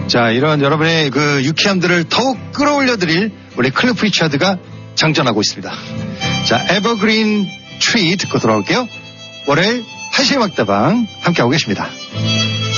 자, 이런 여러분의 그 유쾌함들을 더욱 끌어올려드릴 우리 클리프 리차드가 장전하고 있습니다. 자, 에버그린 트리 듣고 돌아올게요. 월요일 1시의 막다방 함께하고 계십니다.